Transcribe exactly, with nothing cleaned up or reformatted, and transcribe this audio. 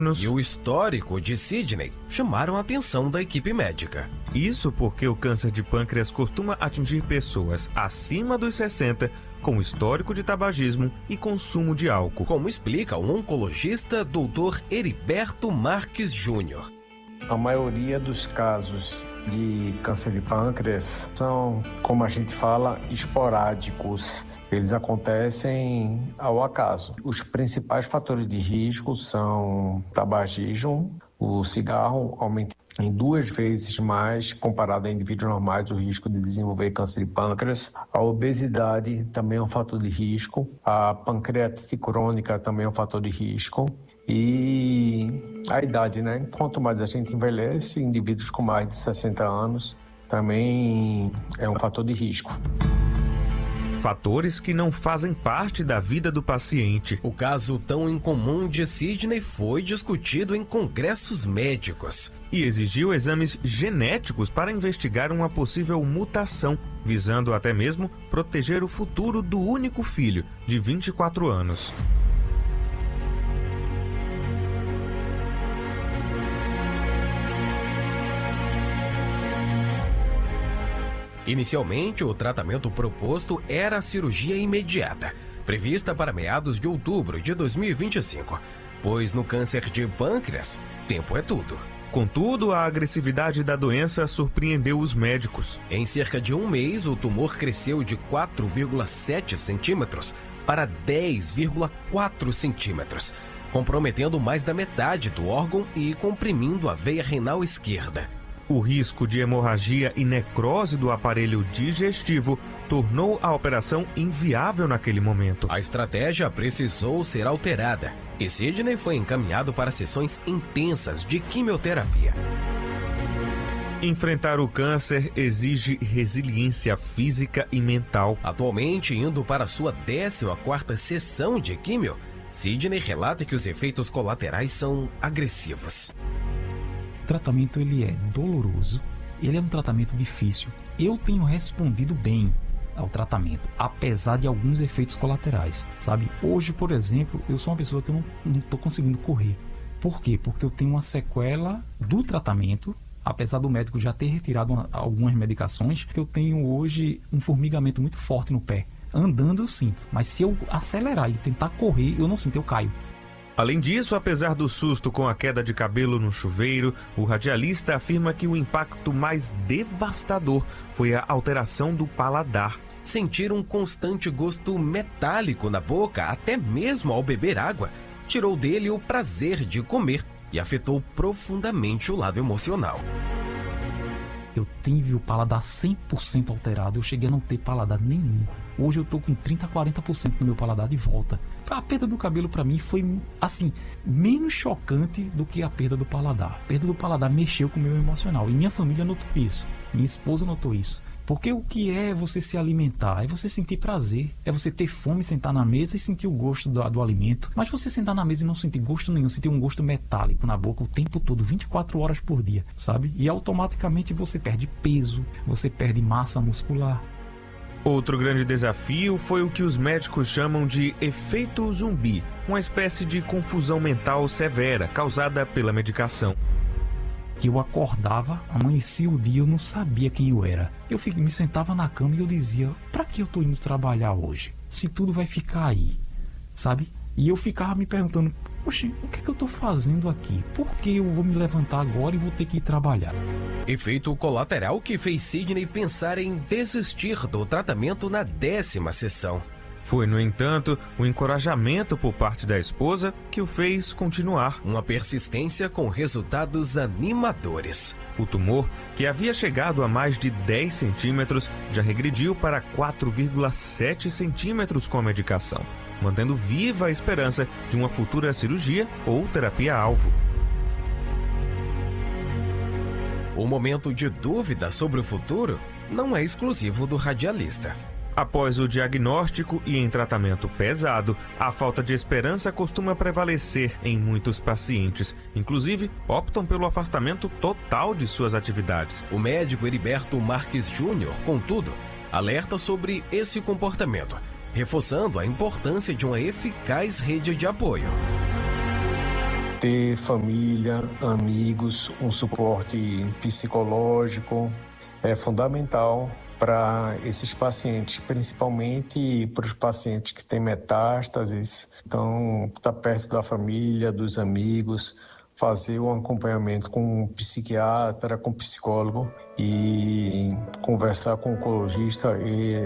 e o histórico de Sidney chamaram a atenção da equipe médica. Isso porque o câncer de pâncreas costuma atingir pessoas acima dos sessenta com histórico de tabagismo e consumo de álcool. Como explica o oncologista doutor Heriberto Marques Júnior. A maioria dos casos de câncer de pâncreas são, como a gente fala, esporádicos. Eles acontecem ao acaso. Os principais fatores de risco são tabagismo, o cigarro aumenta em duas vezes mais comparado a indivíduos normais o risco de desenvolver câncer de pâncreas. A obesidade também é um fator de risco. A pancreatite crônica também é um fator de risco. E a idade, né? Quanto mais a gente envelhece, indivíduos com mais de sessenta anos também é um fator de risco. Fatores que não fazem parte da vida do paciente. O caso tão incomum de Sidney foi discutido em congressos médicos. E exigiu exames genéticos para investigar uma possível mutação, visando até mesmo proteger o futuro do único filho, de vinte e quatro anos. Inicialmente, o tratamento proposto era a cirurgia imediata, prevista para meados de outubro de dois mil e vinte e cinco, pois no câncer de pâncreas, tempo é tudo. Contudo, a agressividade da doença surpreendeu os médicos. Em cerca de um mês, o tumor cresceu de quatro vírgula sete centímetros para dez vírgula quatro centímetros, comprometendo mais da metade do órgão e comprimindo a veia renal esquerda. O risco de hemorragia e necrose do aparelho digestivo tornou a operação inviável naquele momento. A estratégia precisou ser alterada e Sidney foi encaminhado para sessões intensas de quimioterapia. Enfrentar o câncer exige resiliência física e mental. Atualmente, indo para sua décima quarta sessão de químio, Sidney relata que os efeitos colaterais são agressivos. O tratamento ele é doloroso, ele é um tratamento difícil. Eu tenho respondido bem ao tratamento, apesar de alguns efeitos colaterais, sabe? Hoje, por exemplo, eu sou uma pessoa que eu não estou conseguindo correr. Por quê? Porque eu tenho uma sequela do tratamento, apesar do médico já ter retirado uma, algumas medicações, que eu tenho hoje um formigamento muito forte no pé. Andando eu sinto, mas se eu acelerar e tentar correr, eu não sinto, eu caio. Além disso, apesar do susto com a queda de cabelo no chuveiro, o radialista afirma que o impacto mais devastador foi a alteração do paladar. Sentir um constante gosto metálico na boca, até mesmo ao beber água, tirou dele o prazer de comer e afetou profundamente o lado emocional. Eu tive o paladar cem por cento alterado, eu cheguei a não ter paladar nenhum. Hoje eu tô com trinta a quarenta por cento do meu paladar de volta. A perda do cabelo para mim foi, assim, menos chocante do que a perda do paladar. A perda do paladar mexeu com o meu emocional e minha família notou isso, minha esposa notou isso. Porque o que é você se alimentar? É você sentir prazer, é você ter fome, sentar na mesa e sentir o gosto do, do alimento. Mas você sentar na mesa e não sentir gosto nenhum, sentir um gosto metálico na boca o tempo todo, vinte e quatro horas por dia, sabe? E automaticamente você perde peso, você perde massa muscular. Outro grande desafio foi o que os médicos chamam de efeito zumbi, uma espécie de confusão mental severa causada pela medicação. Que eu acordava, amanhecia o dia, eu não sabia quem eu era. Eu fico, me sentava na cama e eu dizia, pra que eu tô indo trabalhar hoje? Se tudo vai ficar aí, sabe? E eu ficava me perguntando, poxa, o que é que eu tô fazendo aqui? Por que eu vou me levantar agora e vou ter que ir trabalhar? Efeito colateral que fez Sidney pensar em desistir do tratamento na décima sessão. Foi, no entanto, o encorajamento por parte da esposa que o fez continuar. Uma persistência com resultados animadores. O tumor, que havia chegado a mais de dez centímetros, já regrediu para quatro vírgula sete centímetros com a medicação, mantendo viva a esperança de uma futura cirurgia ou terapia-alvo. O momento de dúvida sobre o futuro não é exclusivo do radialista. Após o diagnóstico e em tratamento pesado, a falta de esperança costuma prevalecer em muitos pacientes. Inclusive, optam pelo afastamento total de suas atividades. O médico Heriberto Marques Júnior, contudo, alerta sobre esse comportamento, reforçando a importância de uma eficaz rede de apoio. ter família, amigos, um suporte psicológico é fundamental para esses pacientes, principalmente para os pacientes que têm metástases. Então, estar perto da família, dos amigos, fazer um acompanhamento com um psiquiatra, com um psicólogo e conversar com o oncologista e